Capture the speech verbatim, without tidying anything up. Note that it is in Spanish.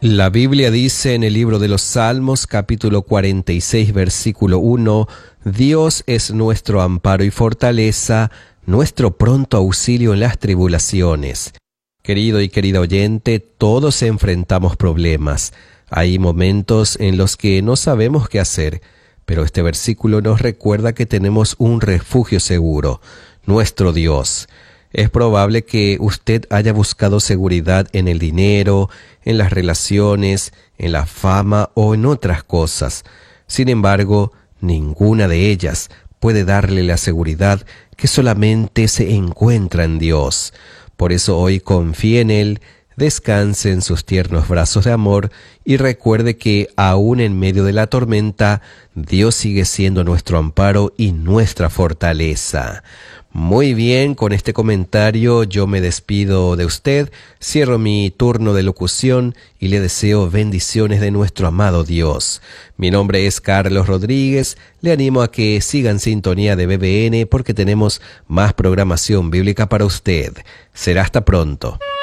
La Biblia dice en el libro de los Salmos, capítulo cuarenta y seis, versículo uno, Dios es nuestro amparo y fortaleza, nuestro pronto auxilio en las tribulaciones. Querido y querida oyente, todos enfrentamos problemas. Hay momentos en los que no sabemos qué hacer, pero este versículo nos recuerda que tenemos un refugio seguro, nuestro Dios. Es probable que usted haya buscado seguridad en el dinero, en las relaciones, en la fama o en otras cosas. Sin embargo, ninguna de ellas puede darle la seguridad que solamente se encuentra en Dios. Por eso hoy confíe en Él, descanse en sus tiernos brazos de amor y recuerde que aún en medio de la tormenta, Dios sigue siendo nuestro amparo y nuestra fortaleza. Muy bien, con este comentario yo me despido de usted, cierro mi turno de locución y le deseo bendiciones de nuestro amado Dios. Mi nombre es Carlos Rodríguez, le animo a que siga en sintonía de B B N porque tenemos más programación bíblica para usted. Será hasta pronto.